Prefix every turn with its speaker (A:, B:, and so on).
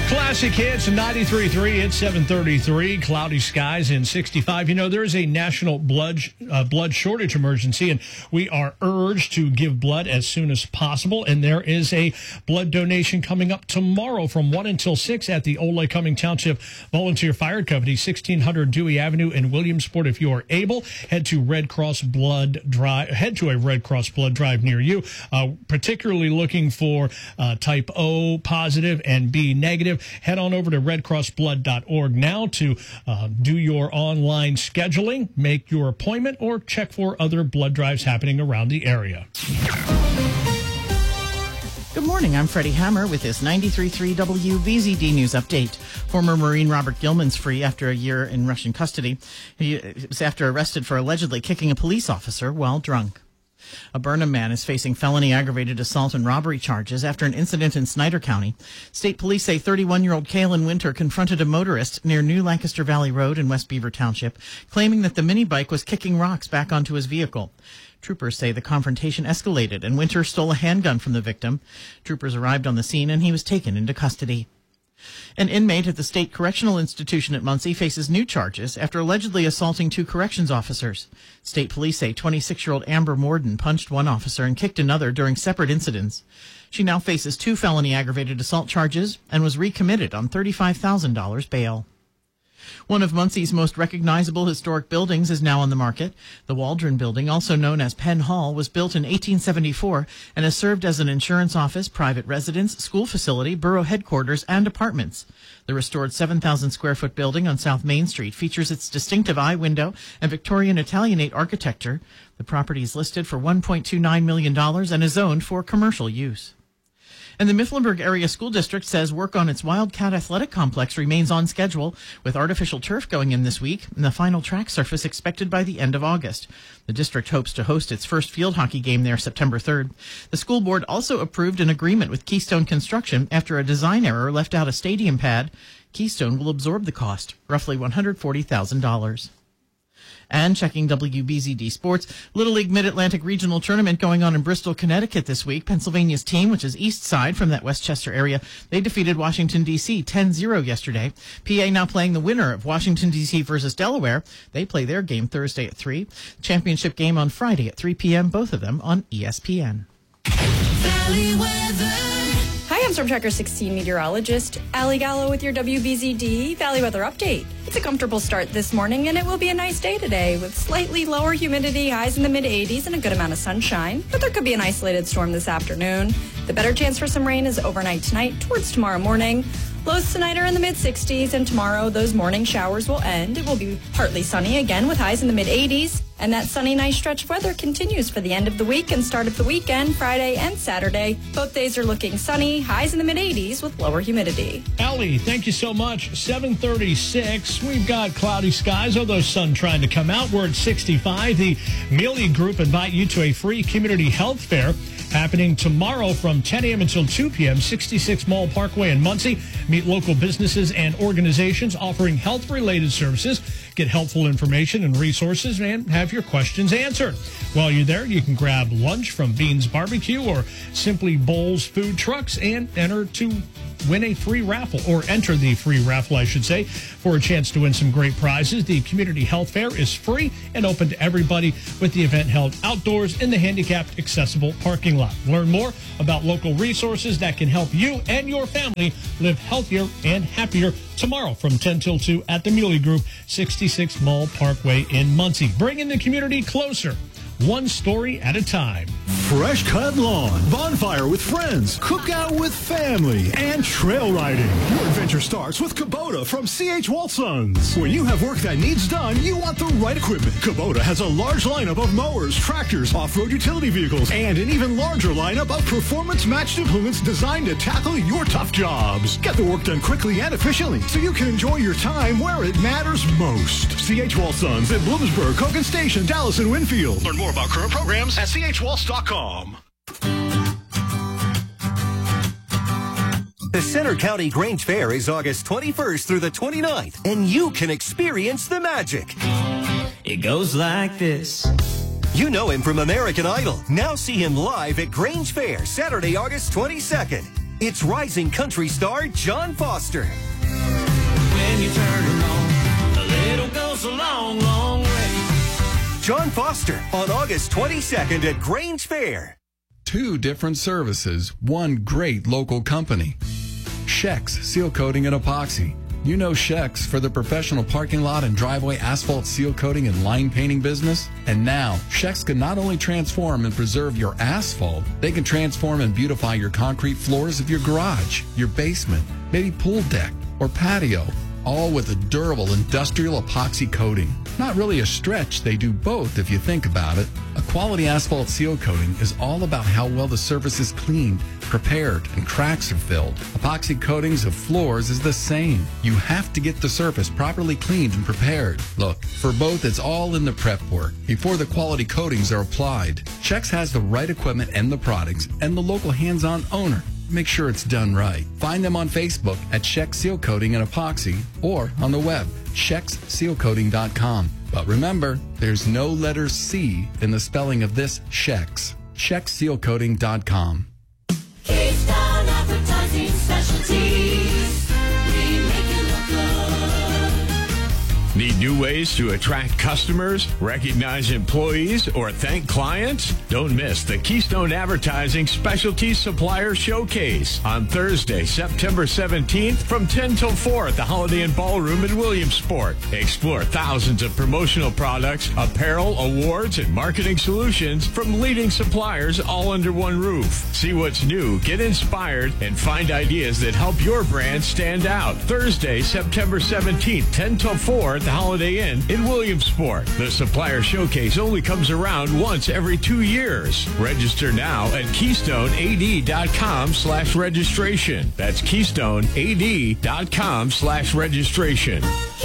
A: Classic hits, 93.3, it's 7:33, cloudy skies and 65. You know, there is a national blood shortage emergency, and we are urged to give blood as soon as possible. And there is a blood donation coming up tomorrow from 1 until 6 at the Old Lake Cumming Township Volunteer Fire Company, 1600 Dewey Avenue in Williamsport. If you are able, head to a Red Cross blood drive near you, particularly looking for type O positive and B negative. Head on over to redcrossblood.org now to do your online scheduling, make your appointment, or check for other blood drives happening around the area.
B: Good morning, I'm Freddie Hammer with this 93.3 WBZD News Update. Former Marine Robert Gilman's free after a year in Russian custody. He was arrested for allegedly kicking a police officer while drunk. A Burnham man is facing felony aggravated assault and robbery charges after an incident in Snyder County. State police say 31-year-old Kaylin Winter confronted a motorist near New Lancaster Valley Road in West Beaver Township, claiming that the mini bike was kicking rocks back onto his vehicle. Troopers say the confrontation escalated and Winter stole a handgun from the victim. Troopers arrived on the scene and he was taken into custody. An inmate at the State Correctional Institution at Muncie faces new charges after allegedly assaulting two corrections officers. State police say 26-year-old Amber Morden punched one officer and kicked another during separate incidents. She now faces 2 felony aggravated assault charges and was recommitted on $35,000 bail. One of Muncie's most recognizable historic buildings is now on the market. The Waldron Building, also known as Penn Hall, was built in 1874 and has served as an insurance office, private residence, school facility, borough headquarters, and apartments. The restored 7,000-square-foot building on South Main Street features its distinctive eye window and Victorian Italianate architecture. The property is listed for $1.29 million and is zoned for commercial use. And the Mifflinburg Area School District says work on its Wildcat Athletic Complex remains on schedule, with artificial turf going in this week and the final track surface expected by the end of August. The district hopes to host its first field hockey game there September 3rd. The school board also approved an agreement with Keystone Construction after a design error left out a stadium pad. Keystone will absorb the cost, roughly $140,000. And checking WBZD Sports, Little League Mid-Atlantic Regional Tournament going on in Bristol, Connecticut this week. Pennsylvania's team, which is East Side from that Westchester area, they defeated Washington, D.C. 10-0 yesterday. PA now playing the winner of Washington, D.C. versus Delaware. They play their game Thursday at 3. Championship game on Friday at 3 p.m., both of them on ESPN.
C: Valley weather. Hi, I'm Storm Tracker 16 meteorologist Allie Gallo with your WBZD Valley Weather Update. It's a comfortable start this morning, and it will be a nice day today with slightly lower humidity, highs in the mid-80s, and a good amount of sunshine. But there could be an isolated storm this afternoon. The better chance for some rain is overnight tonight towards tomorrow morning. Lows tonight are in the mid-60s, and tomorrow those morning showers will end. It will be partly sunny again with highs in the mid-80s. And that sunny, nice stretch of weather continues for the end of the week and start of the weekend, Friday and Saturday. Both days are looking sunny, highs in the mid-80s with lower humidity.
A: Allie, thank you so much. 7:36. We've got cloudy skies, although sun trying to come out. We're at 65. The Mealy Group invite you to a free community health fair happening tomorrow from 10 a.m. until 2 p.m., 66 Mall Parkway in Muncie. Meet local businesses and organizations offering health-related services. Get helpful information and resources and have your questions answered. While you're there, you can grab lunch from Beans Barbecue or Simply Bowls food trucks and enter to win a free raffle, or enter the free raffle, I should say, for a chance to win some great prizes. The Community Health Fair is free and open to everybody, with the event held outdoors in the handicapped accessible parking lot. Learn more about local resources that can help you and your family live healthier and happier tomorrow from 10 till 2 at the Mealy Group, 66 Mall Parkway in Muncie. Bringing the community closer, one story at a time.
D: Fresh cut lawn, bonfire with friends, cookout with family, and trail riding. Your adventure starts with Kubota from C.H. Walsons. When you have work that needs done, you want the right equipment. Kubota has a large lineup of mowers, tractors, off-road utility vehicles, and an even larger lineup of performance-matched implements designed to tackle your tough jobs. Get the work done quickly and efficiently so you can enjoy your time where it matters most. C.H. Walsons in Bloomsburg, Hogan Station, Dallas, and Winfield. Learn more about current programs at chwaltz.com.
E: The Center County Grange Fair is August 21st through the 29th, and you can experience the magic.
F: It goes like this.
E: You know him from American Idol. Now see him live at Grange Fair, Saturday, August 22nd. It's rising country star John Foster.
F: When you turn her on, a little goes a long, long way.
E: John Foster on August 22nd at Grange Fair.
G: 2 different services, 1 great local company. Shex Seal Coating and Epoxy. You know Shex for the professional parking lot and driveway asphalt seal coating and line painting business. And now, Shex can not only transform and preserve your asphalt, they can transform and beautify your concrete floors of your garage, your basement, maybe pool deck or patio, all with a durable industrial epoxy coating. Not really a stretch, they do both if you think about it. A quality asphalt seal coating is all about how well the surface is cleaned, prepared, and cracks are filled. Epoxy coatings of floors is the same. You have to get the surface properly cleaned and prepared. Look, for both it's all in the prep work before the quality coatings are applied. Shex has the right equipment and the products and the local hands-on owner. Make sure it's done right. Find them on Facebook at Shex Seal Coating and Epoxy or on the web, shexsealcoating.com. But remember, there's no letter C in the spelling of this Shex. shexsealcoating.com.
H: Keystone Advertising Specialties. We make it look good.
I: Need new ways to attract customers, recognize employees, or thank clients? Don't miss the Keystone Advertising Specialty Supplier Showcase on Thursday, September 17th from 10 till 4 at the Holiday Inn Ballroom in Williamsport. Explore thousands of promotional products, apparel, awards, and marketing solutions from leading suppliers all under one roof. See what's new, get inspired, and find ideas that help your brand stand out. Thursday, September 17th, 10 till 4 at the Holiday Inn in Williamsport. The Supplier Showcase only comes around once every 2 years. Register now at KeystoneAD.com/registration. That's KeystoneAD.com/registration.